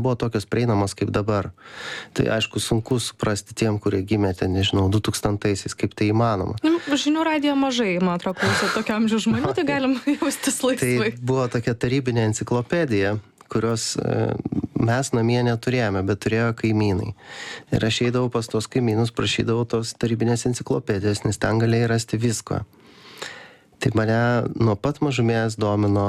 buvo tokios prieinamos kaip dabar. Tai aišku, sunku suprasti tiem, kurie gimė ten, nežinau, 2000-aisiais, kaip tai įmanoma. Žinių radijo mažai, man atrodo, klauso tokio amžiaus žmonių, tai galim jaustis laisvai. Tai buvo tokia tarybinė enciklopedija, kurios mes namie neturėjome, bet turėjo kaimynai. Ir aš eidavau pas tos kaimynus, prašydavau tos tarybinės enciklopedijos, nes ten galėjai rasti visko. Tai mane nuo pat mažumės domino,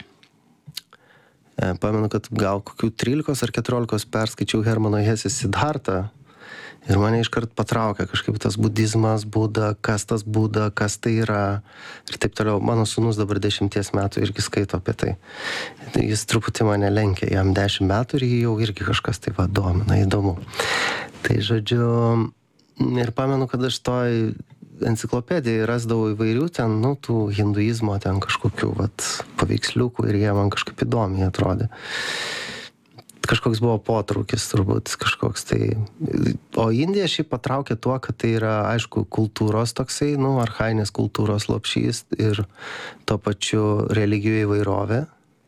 pamenu, kad gal kokių 13 ar 14 perskaičiau Hermano Hesės Sidhartą ir mane iškart patraukė kažkaip tas budizmas, Buda, kas tas Buda, kas tai yra ir taip toliau. Mano sūnus dabar 10 metų irgi skaito apie tai. Tai jis truputį mane lenkia, jam 10 metų ir jį jau irgi kažkas tai domina, įdomu. Tai žodžiu, ir pamenu, kad aš toj enciklopedijai rasdavau įvairių ten, tų hinduizmo ten kažkokių paveiksliukų ir jie man kažkaip įdomiai atrodė. Kažkoks buvo potraukis turbūt, kažkoks tai. O Indija šiaip patraukė tuo, kad tai yra, aišku, kultūros toksai, archainės kultūros lopšys ir tuo pačiu religijų įvairovė,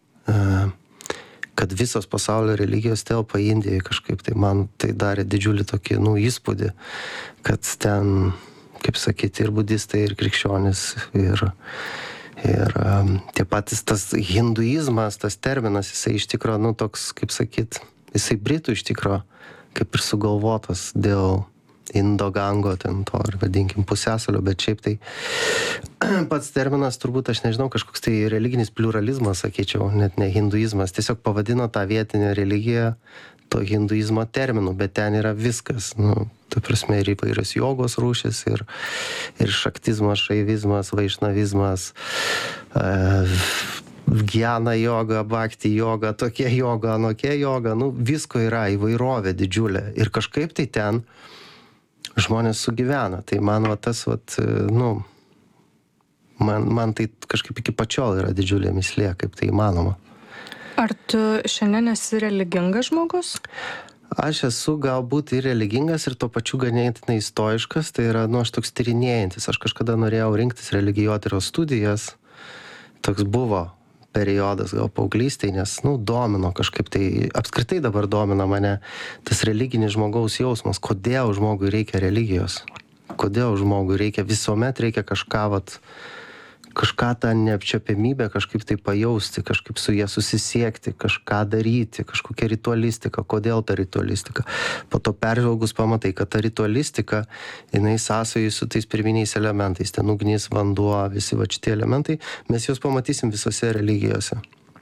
kad visos pasaulio religijos telpa Indijai kažkaip. Tai man tai darė didžiulį tokį, įspūdį, kad ten, kaip sakyti, ir budistai, ir krikščionis, ir tie patys tas hinduizmas, tas terminas, jisai iš tikro, toks, kaip sakyt, jisai britų iš tikro, kaip ir sugalvotas dėl Indo-Gango, ten to, ir vadinkim, pusiasalio, bet šiaip tai pats terminas, turbūt, aš nežinau, kažkoks tai religinis pliuralizmas, sakyčiau, net ne hinduizmas, tiesiog pavadino tą vietinę religiją to hinduizmo terminų, bet ten yra viskas, ta prasme, ir įvairios jogos rūšis, ir šaktizmas, šaivizmas, vaišnavizmas, gyana joga, bhakti joga, tokia joga, anokia joga, visko yra, įvairovė didžiulė. Ir kažkaip tai ten žmonės sugyvena. Tai man man tai kažkaip iki pačiol yra didžiulė mislė, kaip tai įmanoma. Ar tu šiandien esi religingas žmogus? Aš esu galbūt ir religingas, ir tuo pačiu ganėtinai stoiškas, tai yra, aš toks tyrinėjantis. Aš kažkada norėjau rinktis religijotyros studijas, toks buvo periodas gal paauglystėj, nes, domino kažkaip tai, apskritai dabar domina mane tas religinis žmogaus jausmas, kodėl žmogui reikia religijos, kodėl žmogui visuomet reikia kažką tą neapčiuopiamybę kažkaip tai pajausti, kažkaip su jie susisiekti, kažką daryti, kažkokią ritualistiką, kodėl ta ritualistika. Po to peržvelgus pamatai, kad ta ritualistika, jinai sąsajai su tais pirminiais elementais, ten ugnis, vanduo, visi šitie elementai, mes juos pamatysim visose religijose.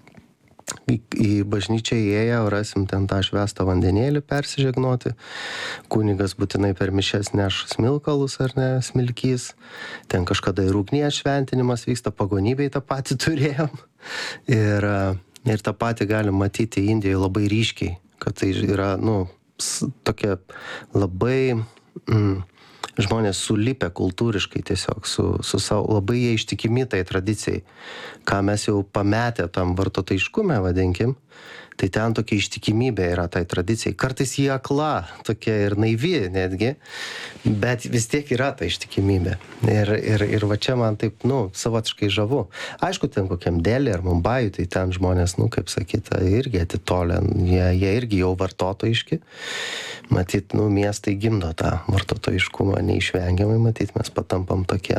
Į bažnyčią įėję, rasim ten tą švestą vandenėlį persižegnoti, kunigas būtinai per mišias neš smilkalus ar ne, smilkys, ten kažkada ir ugnies šventinimas vyksta, pagonybėj tą patį turėjom ir tą patį galim matyti Indijoje labai ryškiai, kad tai yra, tokia labai žmonės sulipę kultūriškai tiesiog su savo, labai jie ištikimi tai tradicijai, ką mes jau pametę tam vartotojiškume, vadinkim, tai ten tokia ištikimybė yra tai tradicijai. Kartais jie akla, tokia ir naivi netgi, bet vis tiek yra ta ištikimybė. Ir va čia man taip, savotiškai žavu. Aišku, ten kokiam Delhi ar Mumbajui, tai ten žmonės, kaip sakyta, irgi atitolę, jie irgi jau vartotojiški. Matyt, miestai gimdo tą vartotojiškumą neišvengiamai, matyt, mes patampam tokie,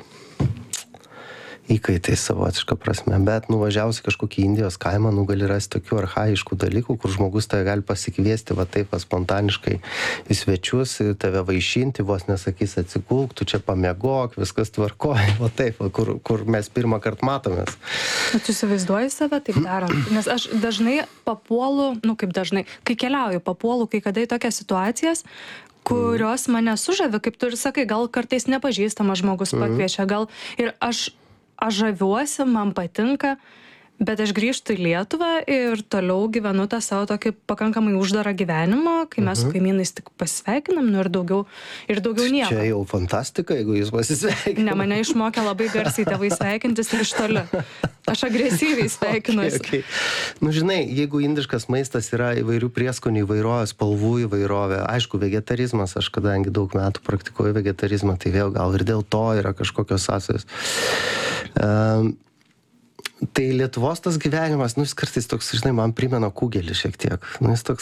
įkaitai savotišką prasme, bet nuvažiausi kažkokį Indijos kaimą, gali rasti tokių archaiškų dalykų, kur žmogus tave gali pasikviesti taip spontaniškai į svečius, tave vaišinti, vos nesakys atsigulk, tu čia pamiegok, viskas tvarkoja, taip, kur mes pirmą kartą matomės. Tu įsivaizduoji save taip darant? Nes aš dažnai papuolu, kai keliauju, papuolu kai kada į tokias situacijas, kurios mane sužavi, kaip tu ir sakai, gal kartais nepažįstamas žmogus pakviečia, gal ir aš žaviuosi, man patinka, bet aš grįžtu į Lietuvą ir toliau gyvenu tą savo tokį pakankamai uždarą gyvenimą, kai mes su kaimynais tik pasveikinam, ir daugiau nieko. Čia jau fantastika, jeigu jūs pasisveikinam. Ne, mane išmokė labai garsiai tėvai sveikintis ir iš toli. Aš agresyviai sveikinuosi. Okay. Žinai, jeigu indiškas maistas yra įvairių prieskonių įvairovė, spalvų įvairovė, aišku, vegetarizmas, aš kadangi daug metų praktikuoju vegetarizmą, tai vėl gal ir dėl to yra kažkokios sąsajos. Tai Lietuvos tas gyvenimas, nu jis kartais toks, žinai, man primena kugelį šiek tiek. Nu jis toks